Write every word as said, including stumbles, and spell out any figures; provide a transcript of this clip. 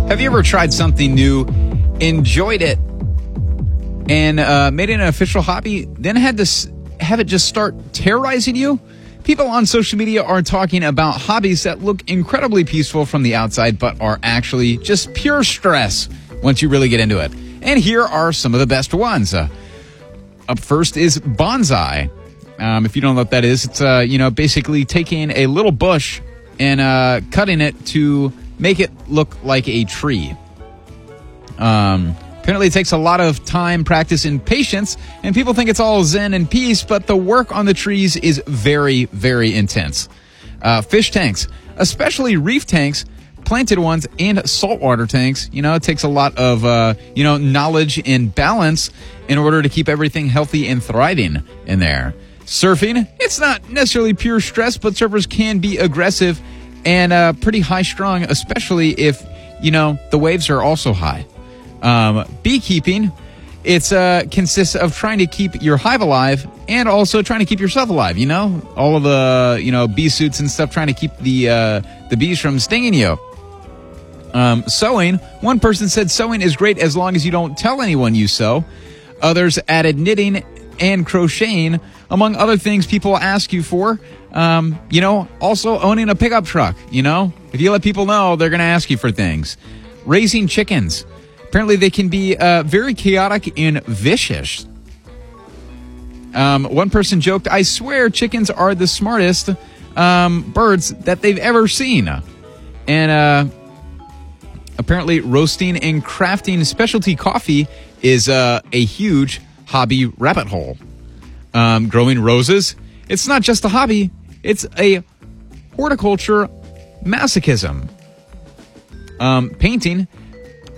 Have you ever tried something new, enjoyed it, and uh, made it an official hobby, then had to s- have it just start terrorizing you? People on social media are talking about hobbies that look incredibly peaceful from the outside, but are actually just pure stress once you really get into it. And here are some of the best ones. Uh, up first is bonsai. Um, if you don't know what that is, it's uh, you know basically taking a little bush and uh, cutting it to make it look like a tree. Um, apparently it takes a lot of time, practice, and patience, and people think it's all zen and peace, but the work on the trees is very, very intense. Uh, fish tanks, especially reef tanks, planted ones, and saltwater tanks. You know, it takes a lot of, uh, you know, knowledge and balance in order to keep everything healthy and thriving in there. Surfing, it's not necessarily pure stress, but surfers can be aggressive and uh, pretty high-strung, especially if, you know, the waves are also high. Um, beekeeping, it's uh, consists of trying to keep your hive alive and also trying to keep yourself alive, you know? All of the, you know, bee suits and stuff, trying to keep the, uh, the bees from stinging you. Um, sewing, one person said sewing is great as long as you don't tell anyone you sew. Others added knitting and crocheting, among other things people ask you for. Um, you know, also owning a pickup truck, you know? If you let people know, they're going to ask you for things. Raising chickens. Apparently they can be uh, very chaotic and vicious. Um, one person joked, I swear chickens are the smartest um, birds that they've ever seen. And uh, apparently roasting and crafting specialty coffee is uh, a huge hobby rabbit hole. Um, growing roses, it's not just a hobby, it's a horticulture masochism. Um, painting,